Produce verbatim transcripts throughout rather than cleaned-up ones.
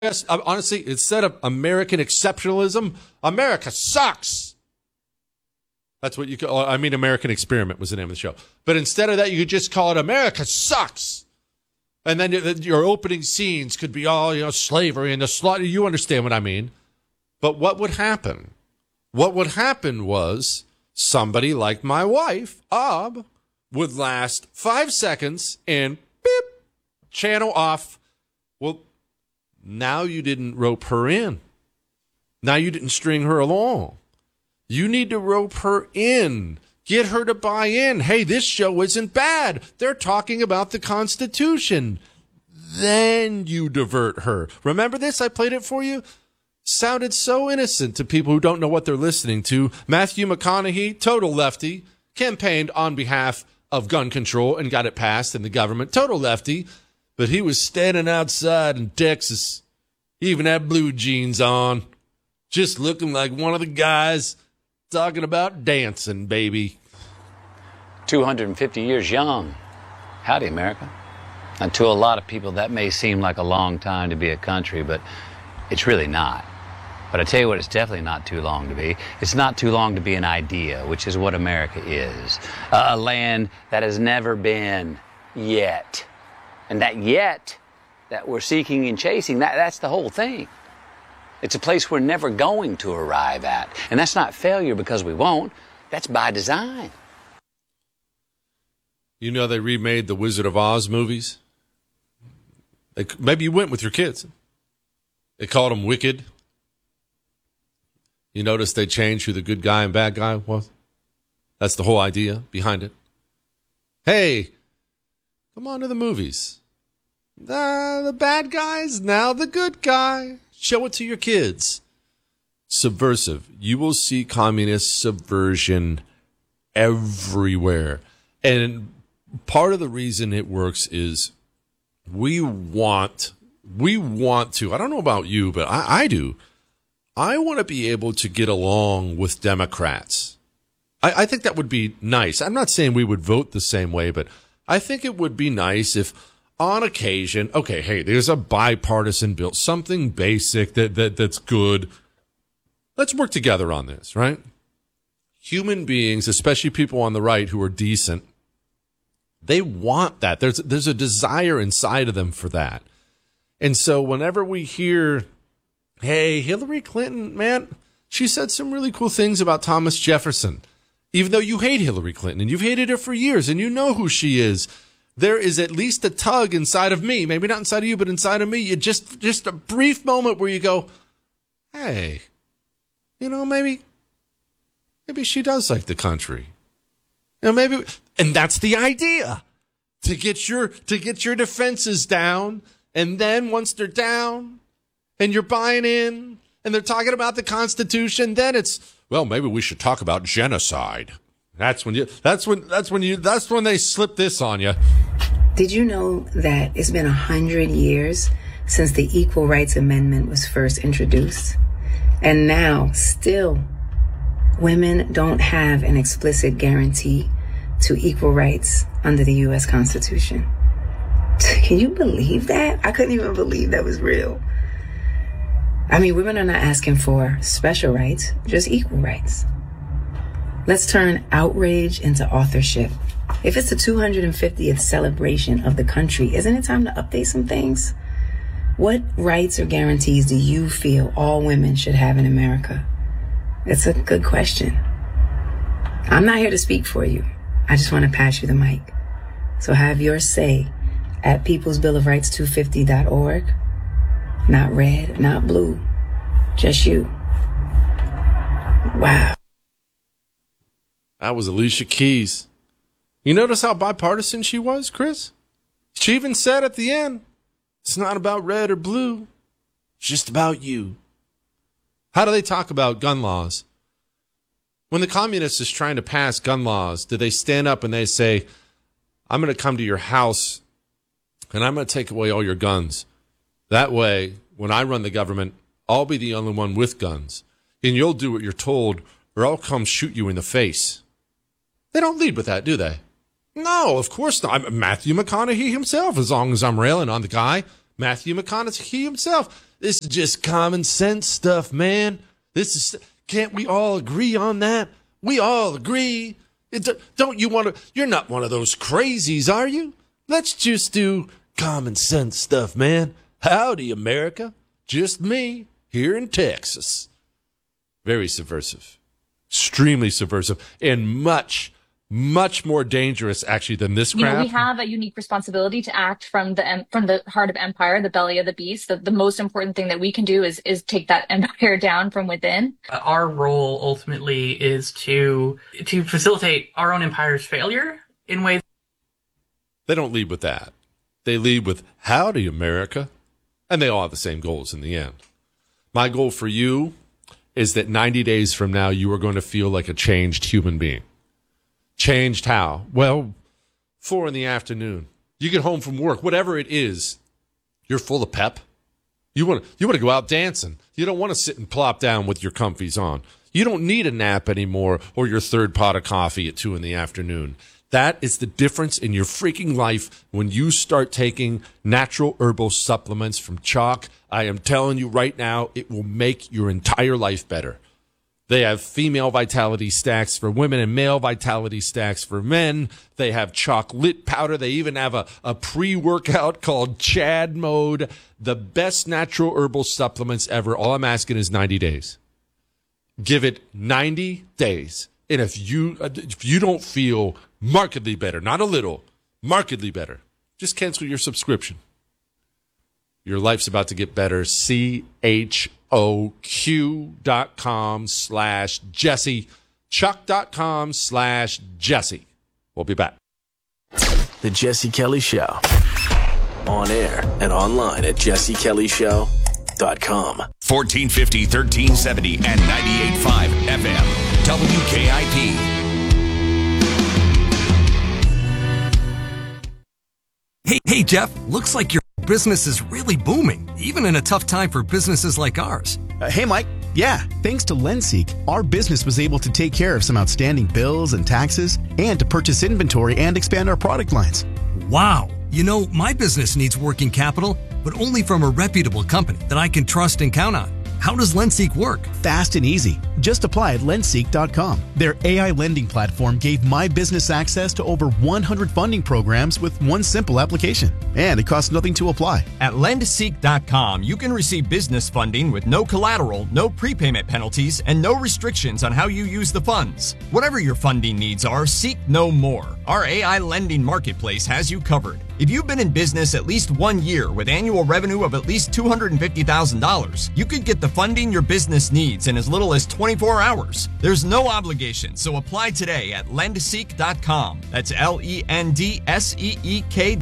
Yes, honestly, instead of American exceptionalism, America sucks. That's what you call, I mean, American Experiment was the name of the show. But instead of that, you could just call it America Sucks. And then your opening scenes could be all, you know, slavery and the slaughter. You understand what I mean. But what would happen? What would happen was somebody like my wife, Ob, would last five seconds and beep, channel off. Well, now you didn't rope her in. Now you didn't string her along. You need to rope her in. Get her to buy in. Hey, this show isn't bad. They're talking about the Constitution. Then you divert her. Remember this? I played it for you. Sounded so innocent to people who don't know what they're listening to. Matthew McConaughey, total lefty, campaigned on behalf of gun control and got it passed in the government. Total lefty. But he was standing outside in Texas. He even had blue jeans on. Just looking like one of the guys talking about dancing, baby. two hundred fifty years young. Howdy, America. And to a lot of people, that may seem like a long time to be a country, but it's really not. But I tell you what, it's definitely not too long to be. It's not too long to be an idea, which is what America is. Uh, a land that has never been yet. And that yet that we're seeking and chasing, that, that's the whole thing. It's a place we're never going to arrive at. And that's not failure because we won't. That's by design. You know they remade the Wizard of Oz movies? They, maybe you went with your kids. They called them Wicked. You notice they changed who the good guy and bad guy was? That's the whole idea behind it. Hey, come on to the movies. Uh, the bad guy's now the good guy. Show it to your kids. Subversive. You will see communist subversion everywhere. And part of the reason it works is we want, we want to, I don't know about you, but I, I do. I want to be able to get along with Democrats. I, I think that would be nice. I'm not saying we would vote the same way, but I think it would be nice if on occasion, okay, hey, there's a bipartisan bill, something basic that, that that's good. Let's work together on this, right? Human beings, especially people on the right who are decent, they want that. There's there's a desire inside of them for that. And so whenever we hear, hey, Hillary Clinton, man, she said some really cool things about Thomas Jefferson. Even though you hate Hillary Clinton and you've hated her for years and you know who she is, there is at least a tug inside of me, maybe not inside of you, but inside of me. You just, just a brief moment where you go, hey, you know, maybe, maybe she does like the country. You know, maybe, and that's the idea, to get your, to get your defenses down. And then once they're down and you're buying in and they're talking about the Constitution, then it's, well, maybe we should talk about genocide. That's when you, that's when, that's when you, that's when they slip this on you. Did you know that it's been a hundred years since the Equal Rights Amendment was first introduced? And now, still, women don't have an explicit guarantee to equal rights under the U S Constitution. Can you believe that? I couldn't even believe that was real. I mean, women are not asking for special rights, just equal rights. Let's turn outrage into authorship. If it's the two hundred fiftieth celebration of the country, isn't it time to update some things? What rights or guarantees do you feel all women should have in America? It's a good question. I'm not here to speak for you. I just want to pass you the mic. So have your say at peoples bill of rights two fifty dot org. Not red, not blue, just you. Wow. That was Alicia Keys. You notice how bipartisan she was, Chris? She even said at the end, it's not about red or blue. It's just about you. How do they talk about gun laws? When the communists is trying to pass gun laws, do they stand up and they say, I'm going to come to your house and I'm going to take away all your guns. That way, when I run the government, I'll be the only one with guns. And you'll do what you're told or I'll come shoot you in the face. They don't lead with that, do they? No, of course not. I'm Matthew McConaughey himself, as long as I'm railing on the guy. Matthew McConaughey himself. This is just common sense stuff, man. This is, can't we all agree on that? We all agree. It, don't you want to, you're not one of those crazies, are you? Let's just do common sense stuff, man. Howdy, America. Just me here in Texas. Very subversive. Extremely subversive. And much, much more dangerous, actually, than this crap. You know, we have a unique responsibility to act from the from the heart of empire, the belly of the beast. The, the most important thing that we can do is is take that empire down from within. Our role ultimately is to to facilitate our own empire's failure in ways. They don't lead with that. They lead with, howdy, America. And they all have the same goals in the end. My goal for you is that ninety days from now, you are going to feel like a changed human being. Changed how? Well, four in the afternoon. You get home from work, whatever it is, you're full of pep. You want to you want to go out dancing. You don't want to sit and plop down with your comfies on. You don't need a nap anymore or your third pot of coffee at two in the afternoon. That is the difference in your freaking life when you start taking natural herbal supplements from Chalk. I am telling you right now, it will make your entire life better. They have female vitality stacks for women and male vitality stacks for men. They have chocolate powder. They even have a, a pre-workout called Chad Mode. The best natural herbal supplements ever. All I'm asking is ninety days. Give it ninety days. And if you if you don't feel markedly better, not a little, markedly better, just cancel your subscription. Your life's about to get better. C H O Q dot com slash Jesse. Chuck.com slash Jesse. We'll be back. The Jesse Kelly Show. On air and online at jesse kelly show dot com. fourteen fifty, thirteen seventy, and ninety-eight point five F M. W K I P. Hey, hey, Jeff, looks like your business is really booming, even in a tough time for businesses like ours. Uh, hey, Mike. Yeah, thanks to Lenseek, our business was able to take care of some outstanding bills and taxes and to purchase inventory and expand our product lines. Wow. You know, my business needs working capital, but only from a reputable company that I can trust and count on. How does Lenseek work? Fast and easy. Just apply at lenseek dot com. Their A I lending platform gave my business access to over one hundred funding programs with one simple application. And it costs nothing to apply. At lenseek dot com, you can receive business funding with no collateral, no prepayment penalties, and no restrictions on how you use the funds. Whatever your funding needs are, seek no more. Our A I lending marketplace has you covered. If you've been in business at least one year with annual revenue of at least two hundred fifty thousand dollars, you could get the funding your business needs in as little as twenty-four hours. There's no obligation, so apply today at lenseek dot com. That's L E N D S E E K.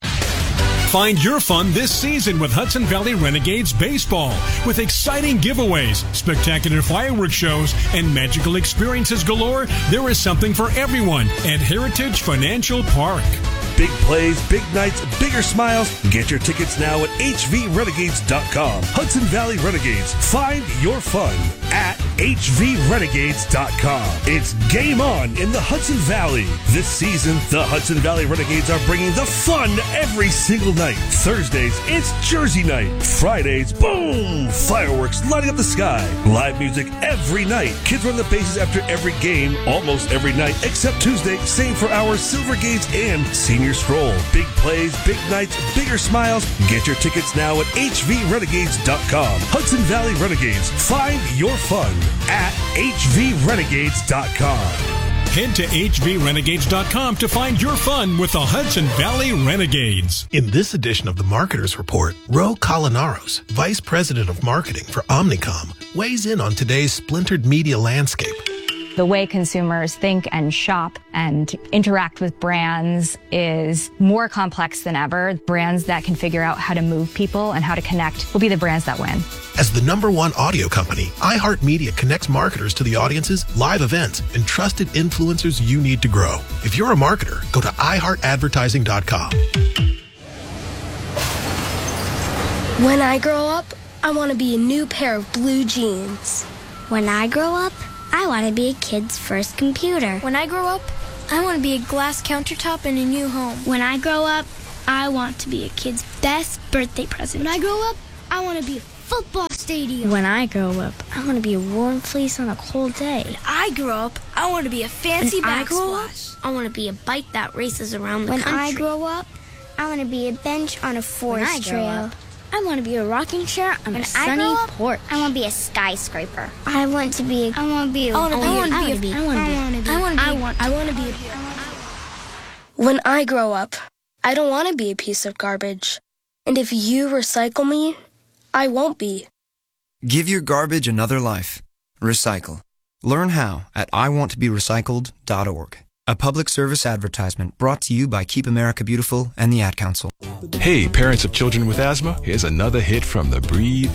Find your fun this season with Hudson Valley Renegades Baseball. With exciting giveaways, spectacular fireworks shows, and magical experiences galore, there is something for everyone at Heritage Financial Park. Big plays, big nights, bigger smiles. Get your tickets now at H V renegades dot com. Hudson Valley Renegades. Find your fun at H V renegades dot com. It's game on in the Hudson Valley. This season, the Hudson Valley Renegades are bringing the fun every single night. Thursdays, it's Jersey night. Fridays, boom! Fireworks lighting up the sky. Live music every night. Kids run the bases after every game, almost every night, except Tuesday. Same for our Silver Gates and Senior Stroll. Big plays, big nights, bigger smiles. Get your tickets now at H V renegades dot com. Hudson Valley Renegades. Find your fun at H V renegades dot com. Head to H V renegades dot com to find your fun with the Hudson Valley Renegades. In this edition of the Marketers Report, Ro Colinaros, Vice President of Marketing for Omnicom, weighs in on today's splintered media landscape. The way consumers think and shop and interact with brands is more complex than ever. Brands that can figure out how to move people and how to connect will be the brands that win. As the number one audio company, iHeartMedia connects marketers to the audiences, live events, and trusted influencers you need to grow. If you're a marketer, go to i heart advertising dot com. When I grow up, I want to be a new pair of blue jeans. When I grow up, I want to be a kid's first computer. When I grow up, I want to be a glass countertop in a new home. When I grow up, I want to be a kid's best birthday present. When I grow up, I want to be a football stadium. When I grow up, I want to be a warm fleece on a cold day. When I grow up, I want to be a fancy When I grow up, backsplash. I want to be a bike that races around the When country. I grow up, I want to be a bench on a forest When I grow trail. up, I want to be a rocking chair on When a I sunny grow up, porch. I want to be a skyscraper. I want to be. A, I want to be. A, I wanna be a- I want I wanna to be- be. I wanna be- I want to be. I wanna be- I want. I wanna be- When I grow up, I don't want to be a piece of garbage. And if you recycle me, I won't be. Give your garbage another life. Recycle. Learn how at I want to be recycled dot org. A public service advertisement brought to you by Keep America Beautiful and the Ad Council. Hey, parents of children with asthma, here's another hit from the Breathe